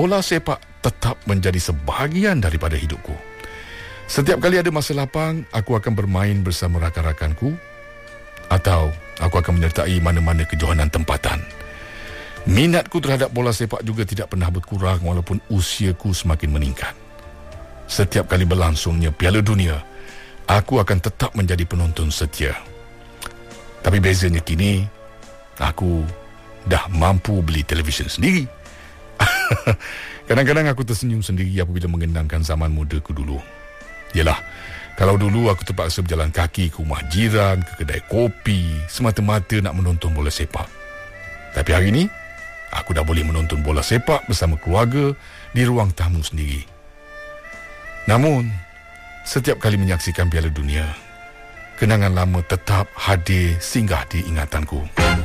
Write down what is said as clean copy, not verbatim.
bola sepak tetap menjadi sebahagian daripada hidupku. Setiap kali ada masa lapang, aku akan bermain bersama rakan-rakanku atau aku akan menyertai mana-mana kejohanan tempatan. Minatku terhadap bola sepak juga tidak pernah berkurang walaupun usiaku semakin meningkat. Setiap kali berlangsungnya Piala Dunia, aku akan tetap menjadi penonton setia. Tapi bezanya kini, aku dah mampu beli televisyen sendiri. Kadang-kadang aku tersenyum sendiri apabila mengenangkan zaman mudaku dulu. Yalah, kalau dulu aku terpaksa berjalan kaki ke rumah jiran, ke kedai kopi, semata-mata nak menonton bola sepak. Tapi hari ini, aku dah boleh menonton bola sepak bersama keluarga di ruang tamu sendiri. Namun, setiap kali menyaksikan Piala Dunia, kenangan lama tetap hadir singgah di ingatanku.